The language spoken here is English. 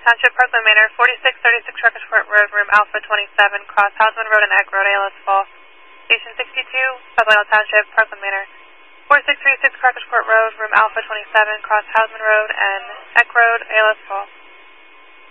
Township, Parkland Manor, 4636 Ruckersport Road, room Alpha 27, cross Hausman Road and Eck Road, ALS Fall. Station 62, South Lyle Township, Parkland Manor, 4636 Ruckersport Road, room Alpha 27, cross Hausman Road and Eck Road, ALS Fall.